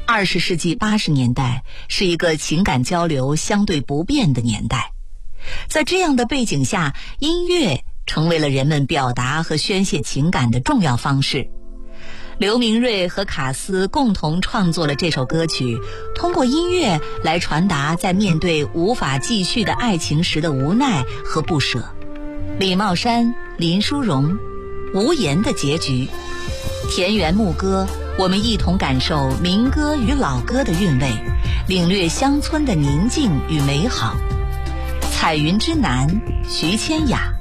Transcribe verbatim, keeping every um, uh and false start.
二十世纪八十年代是一个情感交流相对不便的年代，在这样的背景下，音乐成为了人们表达和宣泄情感的重要方式。刘明瑞和卡斯共同创作了这首歌曲，通过音乐来传达在面对无法继续的爱情时的无奈和不舍。李茂山、林淑荣，无言的结局。田园牧歌，我们一同感受民歌与老歌的韵味，领略乡村的宁静与美好。彩云之南，徐千雅。